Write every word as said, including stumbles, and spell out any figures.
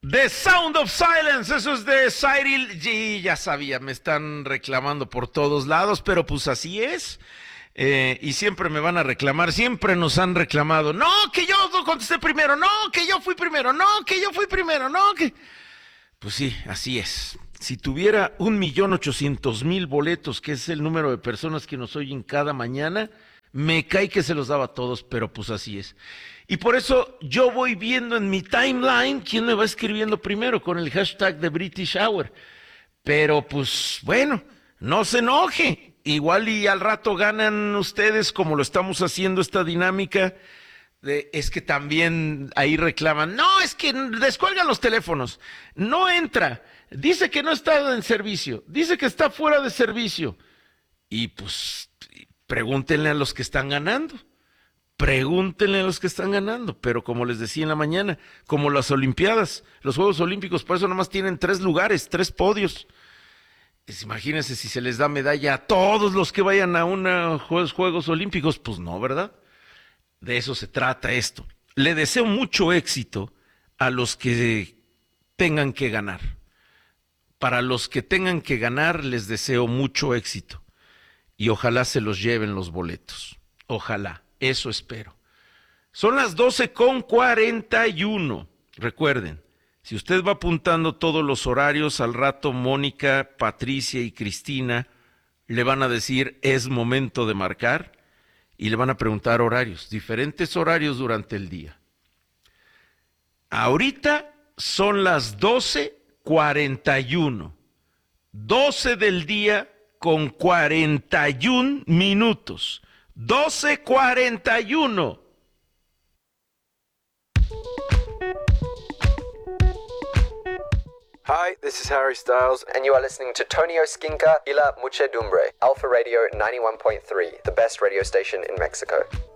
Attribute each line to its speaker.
Speaker 1: The Sound of Silence, eso es de Cyril. Y ya sabía, me están reclamando por todos lados, pero pues así es. Eh, y siempre me van a reclamar, siempre nos han reclamado. No, que yo contesté primero, no, que yo fui primero, no, que yo fui primero, no, que... Pues sí, así es. Si tuviera un millón ochocientos mil boletos, que es el número de personas que nos oyen cada mañana, me cae que se los daba a todos, pero pues así es. Y por eso yo voy viendo en mi timeline quién me va escribiendo primero con el hashtag de British Hour. Pero pues bueno, no se enoje. Igual y al rato ganan ustedes como lo estamos haciendo esta dinámica. De, es que también ahí reclaman, no, es que descuelgan los teléfonos, no entra, dice que no está en servicio, dice que está fuera de servicio. Y pues pregúntenle a los que están ganando. Pregúntenle a los que están ganando, pero como les decía en la mañana, como las Olimpiadas, los Juegos Olímpicos, por eso nomás tienen tres lugares, tres podios. Pues imagínense si se les da medalla a todos los que vayan a unos Juegos, Juegos Olímpicos, pues no, ¿verdad? De eso se trata esto. Le deseo mucho éxito a los que tengan que ganar. Para los que tengan que ganar, les deseo mucho éxito. Y ojalá se los lleven los boletos. Ojalá. Eso espero. Son las doce con cuarenta y uno. Recuerden, si usted va apuntando todos los horarios, al rato Mónica, Patricia y Cristina le van a decir es momento de marcar y le van a preguntar horarios, diferentes horarios durante el día. Ahorita son las doce cuarenta y uno. doce del día con cuarenta y un minutos. doce cuarenta y uno.
Speaker 2: Hi, this is Harry Styles, and you are listening to Tonio Skinka y La Muchedumbre, Alpha Radio ninety-one point three, the best radio station in Mexico.